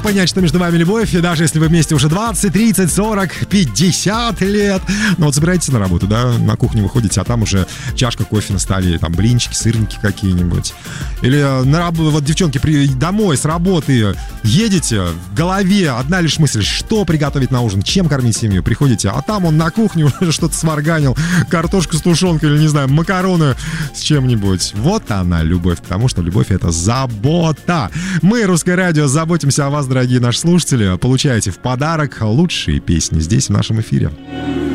как понять, что между вами любовь, и даже если вы вместе уже 20, 30, 40, 50 лет. Ну вот собираетесь на работу, да, на кухню выходите, а там уже чашка кофе на столе, там блинчики, сырники какие-нибудь. Или на работу, вот девчонки, домой с работы едете, в голове одна лишь мысль, что приготовить на ужин, чем кормить семью. Приходите, а там он на кухне уже что-то сварганил, картошку с тушенкой или, не знаю, макароны с чем-нибудь. Вот она, любовь, потому что любовь — это забота. Мы, Русское радио, заботимся о вас, дорогие наши слушатели. Получаете в подарок лучшие песни здесь, в нашем эфире.